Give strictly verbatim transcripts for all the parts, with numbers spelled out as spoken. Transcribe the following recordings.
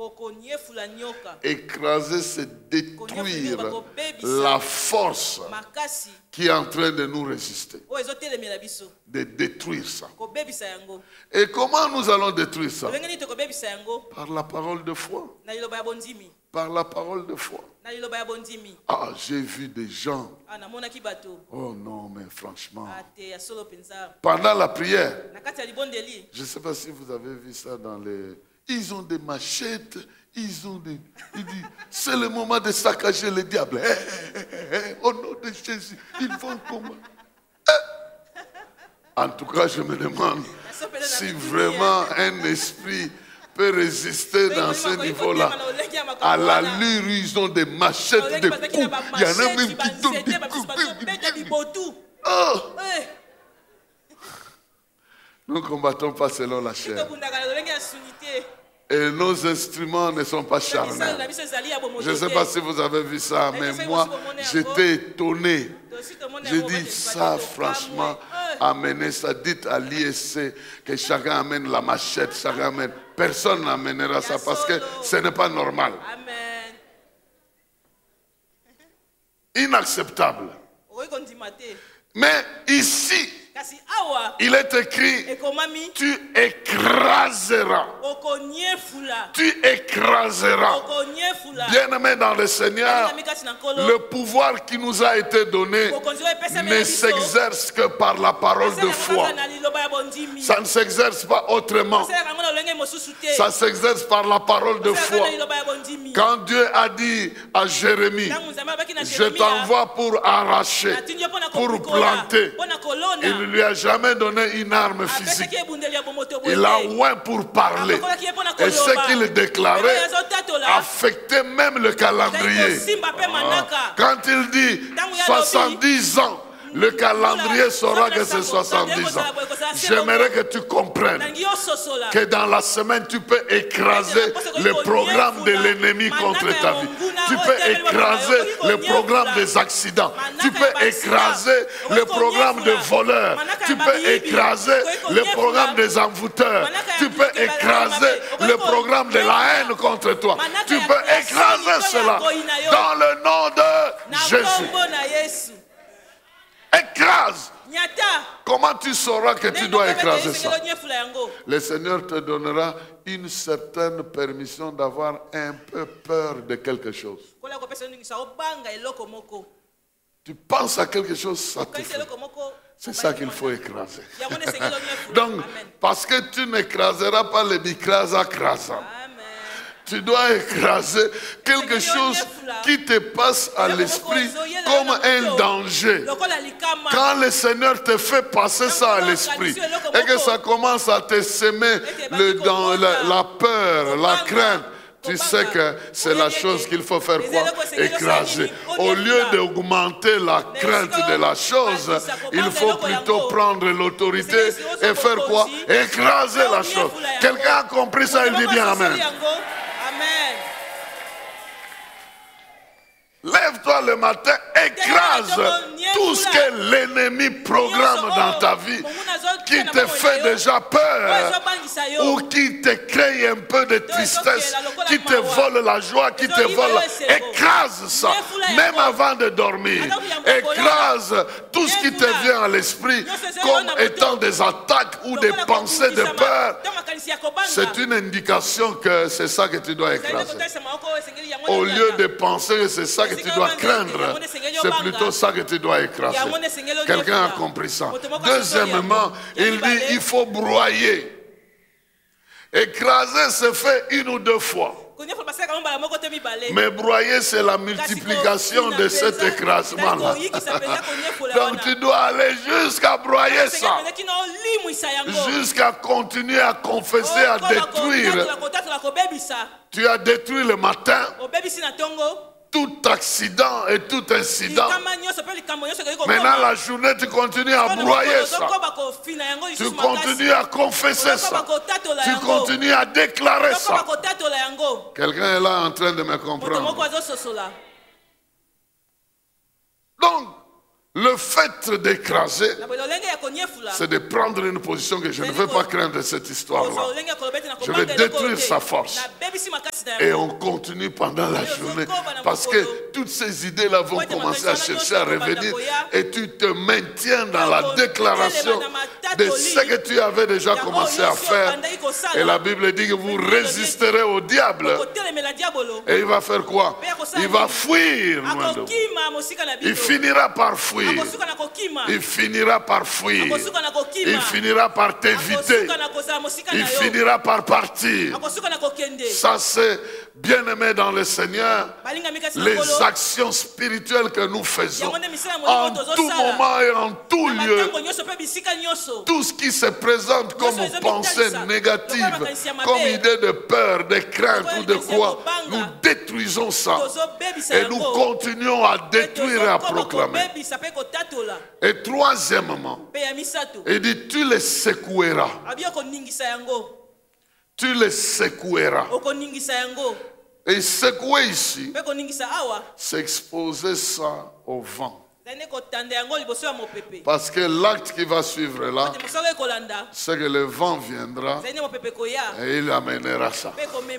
Écraser, c'est détruire la force qui est en train de nous résister. De détruire ça. Et comment nous allons détruire ça? Par la parole de foi. Par la parole de foi. Ah, j'ai vu des gens. Oh non, mais franchement. Pendant la prière, je ne sais pas si vous avez vu ça dans les... Ils ont des machettes, ils ont des... Ils disent, c'est le moment de saccager le diable. Hey, hey, hey, hey, au nom de Jésus, ils vont comment? Hey. En tout cas, je me demande si vraiment un esprit peut résister dans ce niveau-là. À l'allure, ils ont des machettes, des coups. Il y en a même qui donnent des coups. Oh. Nous ne combattons pas selon la chair. Et nos instruments ne sont pas charnels. Je ne sais pas si vous avez vu ça, mais moi, j'étais étonné. J'ai dit ça, franchement, amenez ça. Dites à l'I S C que chacun amène la machette, chacun amène. Personne n'amènera ça parce que ce n'est pas normal. Inacceptable. Mais ici, il est écrit, tu écraseras. Tu écraseras. Bien-aimé dans le Seigneur, le pouvoir qui nous a été donné ne s'exerce que par la parole de foi. Ça ne s'exerce pas autrement. Ça s'exerce par la parole de foi. Quand Dieu a dit à Jérémie, je t'envoie pour arracher, pour planter, il ne lui a jamais donné une arme physique. Il a oint pour parler. Et ce qu'il déclarait affectait même le calendrier. Quand il dit soixante-dix ans, le calendrier saura que c'est soixante-dix ans. J'aimerais que tu comprennes que dans la semaine, tu peux écraser le programme de l'ennemi contre ta vie. Tu peux écraser le programme des accidents. Tu peux écraser le programme de voleurs. Tu peux écraser le programme des envoûteurs. Tu peux écraser le programme de la haine contre toi. Tu peux écraser cela dans le nom de Jésus. Écrase. Comment tu sauras que tu dois écraser ça? Le Seigneur te donnera une certaine permission d'avoir un peu peur de quelque chose. Tu penses à quelque chose, ça te fait. C'est ça qu'il faut écraser. Donc, parce que tu n'écraseras pas le bicrasa crasa. Tu dois écraser quelque chose qui te passe à l'esprit comme un danger. Quand le Seigneur te fait passer ça à l'esprit et que ça commence à te semer le, dans la, la peur, la crainte, tu sais que c'est la chose qu'il faut faire quoi? Écraser. Au lieu d'augmenter la crainte de la chose, il faut plutôt prendre l'autorité et faire quoi? Écraser la chose. Quelqu'un a compris ça? Il dit bien Amen. Lève-toi le matin, écrase tout ce que l'ennemi programme dans ta vie, qui te fait déjà peur, ou qui te crée un peu de tristesse, qui te vole la joie, qui te vole. Écrase ça, même avant de dormir. Écrase tout ce qui te vient à l'esprit comme étant des attaques ou des pensées de peur. C'est une indication que c'est ça que tu dois écraser. Au lieu de penser que c'est ça que tu dois craindre, c'est plutôt ça que tu dois écraser. Quelqu'un a compris ça. Deuxièmement, il dit il faut broyer. Écraser se fait une ou deux fois. Mais broyer, c'est la multiplication de cet écrasement-là. Donc tu dois aller jusqu'à broyer ça. Jusqu'à continuer à confesser, à détruire. Tu as détruit le matin tout accident et tout incident. Maintenant la journée, tu continues à broyer ça. Tu continues à confesser ça. Tu continues à déclarer ça. Quelqu'un est là en train de me comprendre. Donc, le fait d'écraser, c'est de prendre une position que je ne veux pas craindre cette histoire-là. Je vais détruire sa force. Et on continue pendant la journée. Parce que toutes ces idées-là vont commencer à chercher à revenir. Et tu te maintiens dans la déclaration de ce que tu avais déjà commencé à faire. Et la Bible dit que vous résisterez au diable. Et il va faire quoi? Il va fuir loin de vous. Il finira par fuir. Il finira par fuir. Il finira par t'éviter. Il finira par partir. Ça, c'est bien aimé dans le Seigneur. Les actions spirituelles que nous faisons en tout moment et en tout lieu, tout ce qui se présente comme pensée négative, comme idée de peur, de crainte ou de quoi, nous détruisons ça et nous continuons à détruire et à proclamer. Et troisièmement, il dit tu les secoueras. Tu les secoueras. Et secouer ici, c'est exposer ça au vent. Parce que l'acte qui va suivre là, c'est que le vent viendra et il amènera ça.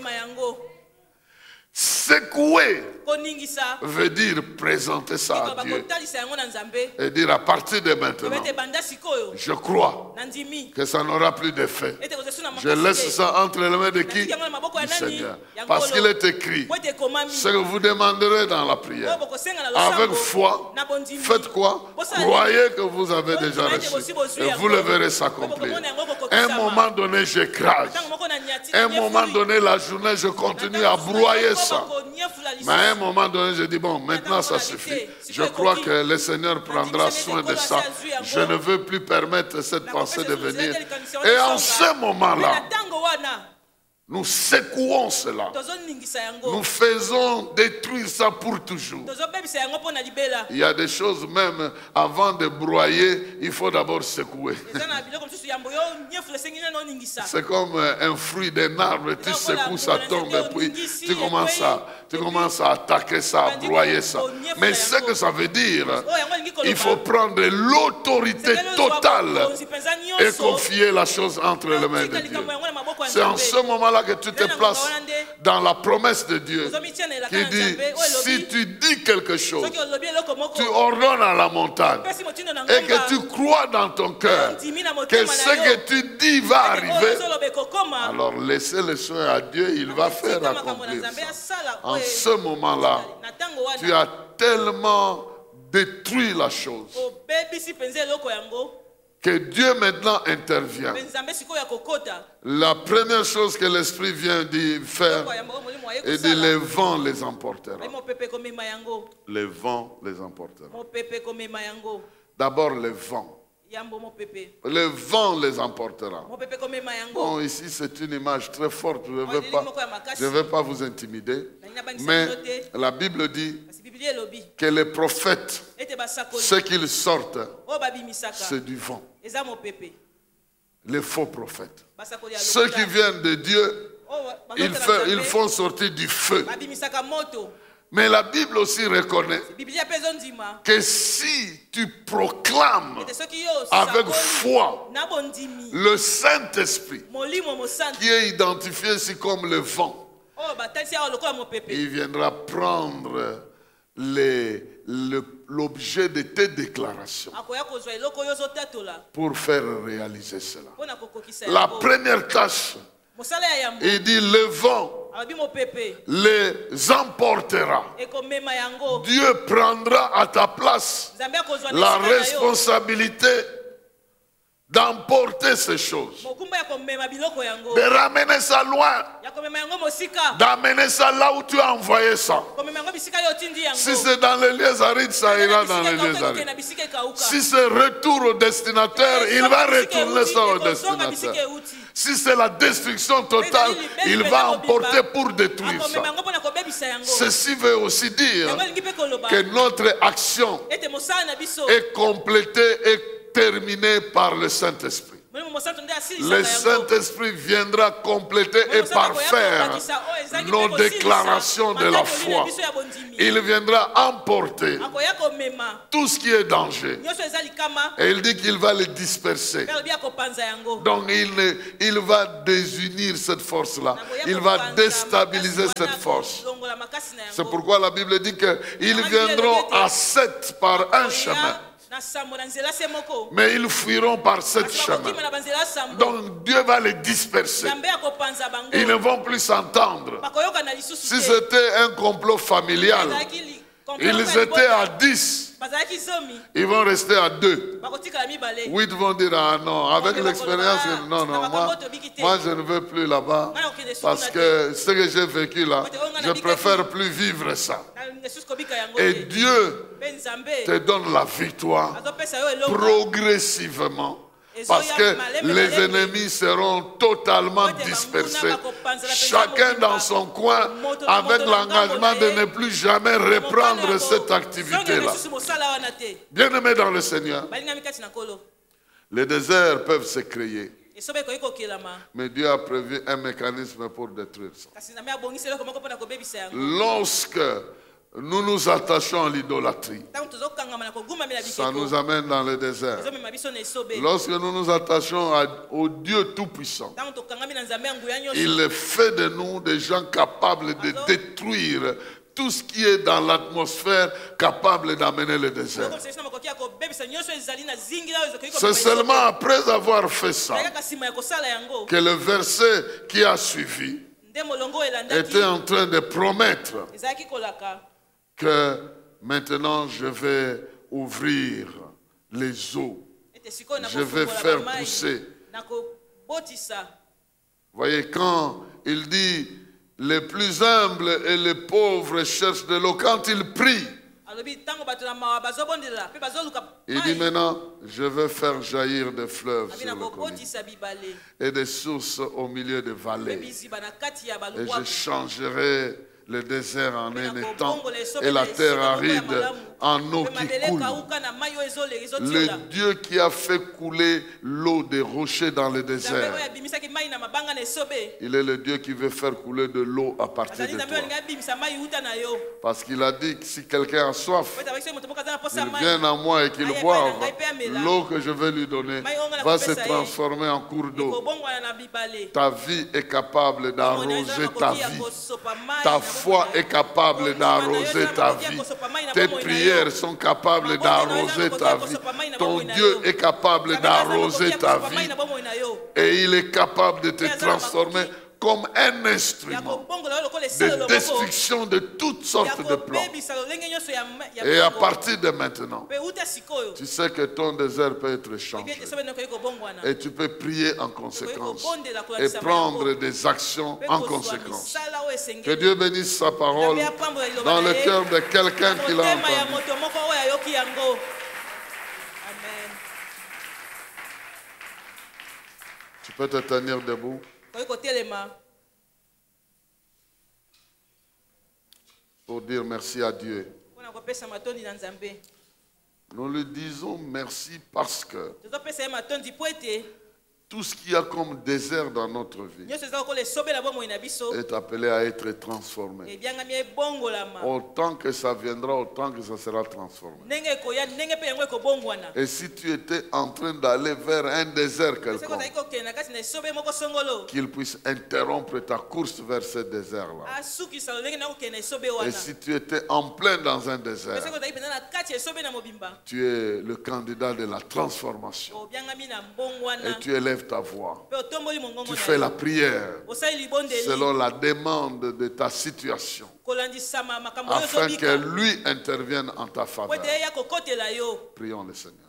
Secouer veut dire présenter ça à Dieu et dire à partir de maintenant, je crois que ça n'aura plus d'effet. Je laisse ça entre les mains de qui? Du Seigneur. Parce qu'il est écrit, ce que vous demanderez dans la prière, avec foi, faites quoi? Croyez que vous avez déjà reçu et vous le verrez s'accomplir. À un moment donné, j'écrase. À un moment donné, la journée, je continue à broyer ça. Mais à un moment donné, je dis, bon, maintenant ça suffit. Je crois que le Seigneur prendra soin de ça. Je ne veux plus permettre cette pensée de venir. Et en ce moment-là, nous secouons cela. Nous faisons détruire ça pour toujours. Il y a des choses même, avant de broyer, il faut d'abord secouer. C'est comme un fruit d'un arbre, tu secoues, ça tombe, et puis tu commences à, tu commences à attaquer ça, à broyer ça. Mais ce que ça veut dire, il faut prendre l'autorité totale et confier la chose entre les mains de Dieu. C'est en ce moment-là que tu te places dans la promesse de Dieu qui dit, si tu dis quelque chose, tu ordonnes à la montagne et que tu crois dans ton cœur que ce que tu dis va arriver, alors laissez le soin à Dieu, il va faire accomplir ça. En ce moment-là, tu as tellement détruit la chose que Dieu maintenant intervient. La première chose que l'Esprit vient de faire, et de les vents les emportera. Les vents les emportera. D'abord les vents. Le vent les emportera. Bon, ici c'est une image très forte. Je ne vais pas, je vais pas vous intimider. Mais la Bible dit que les prophètes, ce qu'ils sortent, c'est du vent. Les faux prophètes. Ceux qui viennent de Dieu, ils, fait, ils font sortir du feu. Mais la Bible aussi reconnaît que si tu proclames avec foi le Saint-Esprit, qui est identifié ici comme le vent, il viendra prendre l'objet de tes déclarations pour faire réaliser cela. La première tâche, il dit le vent les emportera. Dieu prendra à ta place la responsabilité d'emporter ces choses, de ramener ça loin, d'amener ça là où tu as envoyé ça. Si c'est dans les lieux arides, ça ira dans les lieux arides. Si c'est retour au destinataire, il va retourner ça au destinataire. Si c'est la destruction totale, il va emporter pour détruire ça. Ceci veut aussi dire que notre action est complétée et terminée par le Saint-Esprit. Le Saint-Esprit viendra compléter et parfaire nos déclarations de la foi. Il viendra emporter tout ce qui est danger. Et il dit qu'il va les disperser. Donc il, ne, il va désunir cette force-là. Il va déstabiliser cette force. C'est pourquoi la Bible dit qu'ils viendront à sept par un chemin. Mais ils fuiront par sept chemins. Donc Dieu va les disperser. Ils ne vont plus s'entendre. Si c'était un complot familial, ils étaient à dix. Ils vont rester à deux. Huit vont dire, ah non, avec l'expérience, non, non, moi, moi je ne veux plus là-bas. Parce que ce que j'ai vécu là, je préfère plus vivre ça. Et Dieu te donne la victoire progressivement. Parce que les ennemis seront totalement dispersés, chacun dans son coin, avec l'engagement de ne plus jamais reprendre cette activité-là. Bien-aimés dans le Seigneur, les déserts peuvent se créer. Mais Dieu a prévu un mécanisme pour détruire ça. Lorsque nous nous attachons à l'idolâtrie, ça nous amène dans le désert. Lorsque nous nous attachons à, au Dieu Tout-Puissant, il fait de nous des gens capables de détruire tout ce qui est dans l'atmosphère, capable d'amener le désert. C'est seulement après avoir fait ça que le verset qui a suivi était en train de promettre que maintenant je vais ouvrir les eaux. Je vais faire pousser. Voyez, quand il dit les plus humbles et les pauvres cherchent de l'eau, quand ils prient, il dit maintenant, je vais faire jaillir des fleuves sur le colline et des sources au milieu des vallées. Et je changerai le désert en un étang et la terre aride en eau qui coule. Le Dieu qui a fait couler l'eau des rochers dans le désert, il est le Dieu qui veut faire couler de l'eau à partir de toi. Parce qu'il a dit que si quelqu'un a soif, il vient à moi et qu'il boive, l'eau que je vais lui donner va se transformer en cours d'eau. Ta vie est capable d'arroser ta vie. Ta foi est capable d'arroser ta vie. Tes prières sont capables d'arroser ta vie. Ton Dieu est capable d'arroser ta vie. Et il est capable de te transformer comme un instrument de destruction de toutes sortes de plans. Et à partir de maintenant, tu sais que ton désert peut être changé. Et tu peux prier en conséquence et prendre des actions en conséquence. Que Dieu bénisse sa parole dans le cœur de quelqu'un qui l'a entendu. Tu peux te tenir debout. Pour dire merci à Dieu. Nous lui disons merci parce que tout ce qu'il y a comme désert dans notre vie est appelé à être transformé. Autant que ça viendra, autant que ça sera transformé. Et si tu étais en train d'aller vers un désert quelconque, qu'il puisse interrompre ta course vers ce désert-là. Et si tu étais en plein dans un désert, tu es le candidat de la transformation. Et tu élèves ta voix. Tu fais la prière selon la demande de ta situation, afin que lui intervienne en ta faveur. Prions le Seigneur.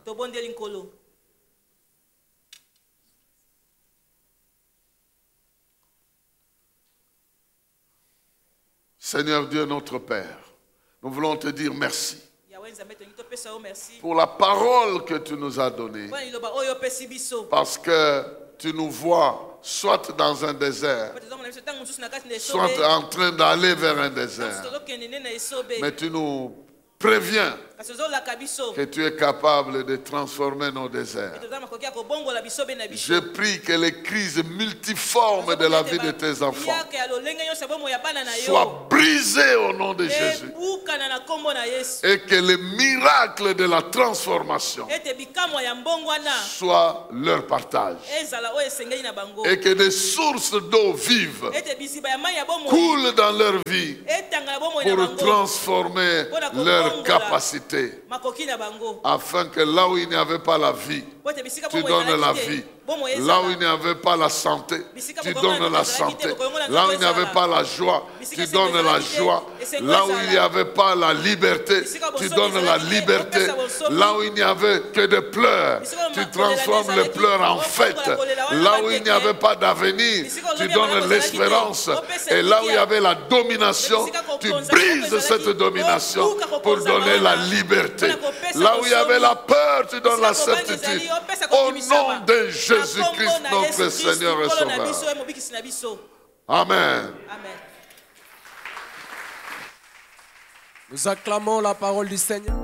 Seigneur Dieu notre Père, nous voulons te dire merci pour la parole que tu nous as donnée, parce que tu nous vois soit dans un désert, soit en train d'aller vers un désert, mais tu nous préviens que tu es capable de transformer nos déserts. Je prie que les crises multiformes de la vie de tes enfants soient brisées au nom de Jésus. Et que les miracles de la transformation soient leur partage. Et que des sources d'eau vive coulent dans leur vie pour transformer leur capacité. Afin que là où il n'y avait pas la vie, tu donnes la vie. Là où il n'y avait pas la santé, tu donnes la santé. Là où il n'y avait pas la joie, tu donnes la joie. Là où il n'y avait pas la liberté, tu donnes la liberté. Là où il n'y avait que des pleurs, tu transformes les pleurs en fête. Là où il n'y avait pas d'avenir, tu donnes l'espérance. Et là où il y avait la domination, tu brises cette domination pour donner la liberté. Là où il y avait la peur, tu donnes la certitude. Au nom de Jésus-Christ, notre Seigneur et Sauveur. Amen. Nous acclamons la parole du Seigneur.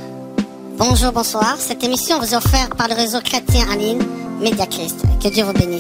Bonjour, bonsoir. Cette émission vous est offerte par le réseau chrétien en ligne Média Christ. Que Dieu vous bénisse.